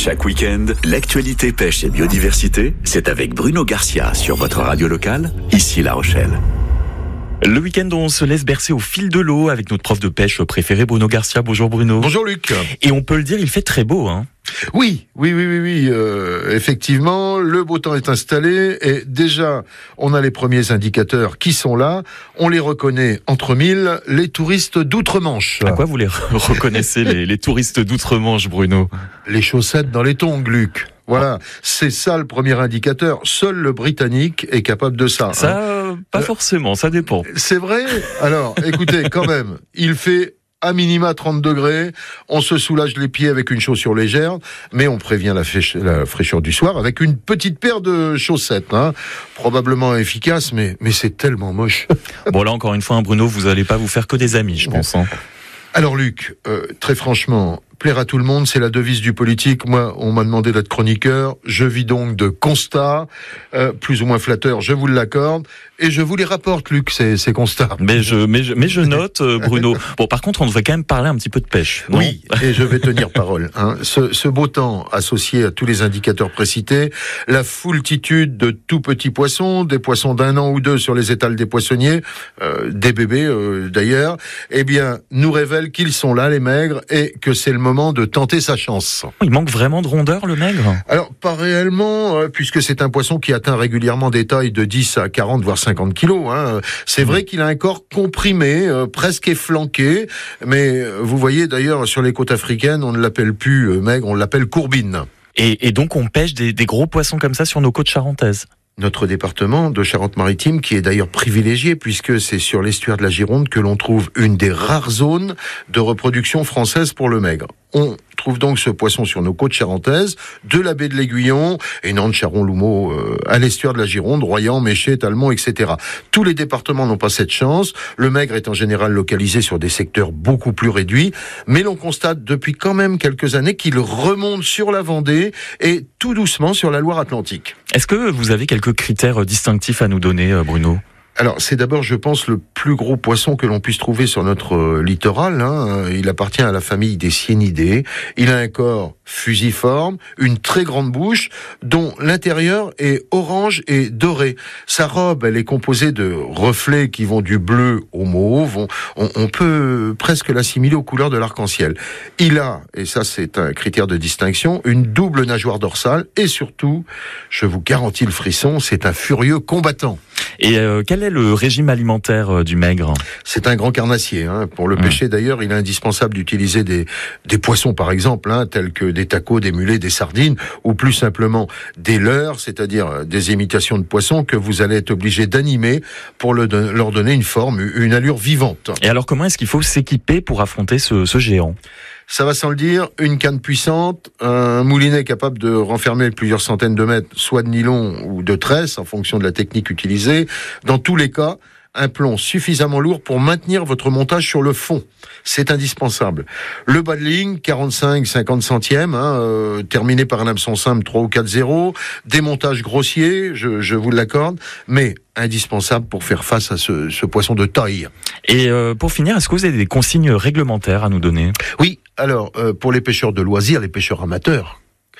Chaque week-end, l'actualité pêche et biodiversité, c'est avec Bruno Garcia sur votre radio locale, ici La Rochelle. Le week-end, on se laisse bercer au fil de l'eau avec notre prof de pêche préféré, Bruno Garcia. Bonjour Bruno. Bonjour Luc. Et on peut le dire, il fait très beau, hein. Oui. Effectivement, le beau temps est installé et déjà, on a les premiers indicateurs qui sont là. On les reconnaît entre mille, les touristes d'outre-Manche. À quoi vous les reconnaissez, les touristes d'outre-Manche, Bruno? Les chaussettes dans les tongs, Luc. Voilà, c'est ça le premier indicateur. Seul le Britannique est capable de ça. Ça, pas forcément, ça dépend. C'est vrai ? Alors, écoutez, quand même, il fait à minima 30 degrés, on se soulage les pieds avec une chaussure légère, mais on prévient la fraîcheur du soir avec une petite paire de chaussettes, probablement efficace, mais c'est tellement moche. Bon là, encore une fois, Bruno, vous allez pas vous faire que des amis, je pense. Alors Luc, très franchement, plaire à tout le monde, c'est la devise du politique. Moi, on m'a demandé d'être chroniqueur. Je vis donc de constats, plus ou moins flatteurs, je vous l'accorde. Et je vous les rapporte, Luc, ces constats. Mais je note, Bruno. Bon, par contre, on devrait quand même parler un petit peu de pêche, non ? Oui, et je vais tenir parole. Ce beau temps associé à tous les indicateurs précités, la foultitude de tout petits poissons, des poissons d'1 an ou 2 sur les étals des poissonniers, des bébés d'ailleurs, eh bien, nous révèle qu'ils sont là, les maigres, et que c'est le moment de tenter sa chance. Il manque vraiment de rondeur, le maigre ? Alors, pas réellement, puisque c'est un poisson qui atteint régulièrement des tailles de 10 à 40, voire 50 kilos. C'est vrai qu'il a un corps comprimé, presque efflanqué, mais vous voyez d'ailleurs sur les côtes africaines, on ne l'appelle plus maigre, on l'appelle courbine. Et donc on pêche des gros poissons comme ça sur nos côtes charentaises. Notre département de Charente-Maritime, qui est d'ailleurs privilégié, puisque c'est sur l'estuaire de la Gironde que l'on trouve une des rares zones de reproduction française pour le maigre. On trouve donc ce poisson sur nos côtes charentaises, de la baie de l'Aiguillon, et Nantes, Charon, Loumeau, à l'estuaire de la Gironde, Royan, Méché, Talmont, etc. Tous les départements n'ont pas cette chance. Le maigre est en général localisé sur des secteurs beaucoup plus réduits, mais l'on constate depuis quand même quelques années qu'il remonte sur la Vendée et tout doucement sur la Loire-Atlantique. Est-ce que vous avez quelques critères distinctifs à nous donner, Bruno ? Alors, c'est d'abord, je pense, le plus gros poisson que l'on puisse trouver sur notre littoral. Il appartient à la famille des Cyanidés. Il a un corps fusiforme, une très grande bouche, dont l'intérieur est orange et doré. Sa robe, elle est composée de reflets qui vont du bleu au mauve. On peut presque l'assimiler aux couleurs de l'arc-en-ciel. Il a, et ça c'est un critère de distinction, une double nageoire dorsale et surtout, je vous garantis le frisson, c'est un furieux combattant. Et quel est le régime alimentaire du maigre ? C'est un grand carnassier. Pour le pêcher, d'ailleurs, il est indispensable d'utiliser des poissons, par exemple, tels que des tacos, des mulets, des sardines, ou plus simplement des leurres, c'est-à-dire des imitations de poissons que vous allez être obligé d'animer pour leur donner une forme, une allure vivante. Et alors, comment est-ce qu'il faut s'équiper pour affronter ce géant ? Ça va sans le dire, une canne puissante, un moulinet capable de renfermer plusieurs centaines de mètres, soit de nylon ou de tresse, en fonction de la technique utilisée. Dans tous les cas, un plomb suffisamment lourd pour maintenir votre montage sur le fond. C'est indispensable. Le bas de ligne, 45-50 centièmes, terminé par un hameçon simple 3 ou 4 0. Démontage grossier, je vous l'accorde, mais indispensable pour faire face à ce poisson de taille. Et pour finir, est-ce que vous avez des consignes réglementaires à nous donner ? Oui, alors, pour les pêcheurs de loisirs, les pêcheurs amateurs,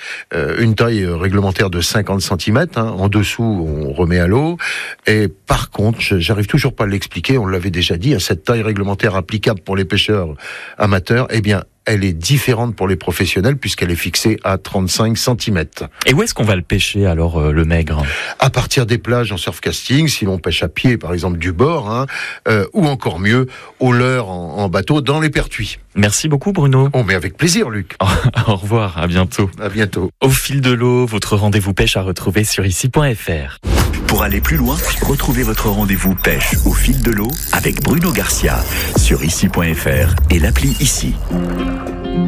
une taille réglementaire de 50 cm, en dessous on remet à l'eau, et par contre, j'arrive toujours pas à l'expliquer, on l'avait déjà dit, cette taille réglementaire applicable pour les pêcheurs amateurs, eh bien, elle est différente pour les professionnels puisqu'elle est fixée à 35 cm. Et où est-ce qu'on va le pêcher alors, le maigre ? À partir des plages en surfcasting, si l'on pêche à pied par exemple du bord, ou encore mieux, au leurre en bateau dans les pertuis. Merci beaucoup Bruno. Oh mais avec plaisir Luc. Au revoir, à bientôt. À bientôt. Au fil de l'eau, votre rendez-vous pêche à retrouver sur ici.fr. Pour aller plus loin, retrouvez votre rendez-vous pêche au fil de l'eau avec Bruno Garcia sur ici.fr et l'appli Ici.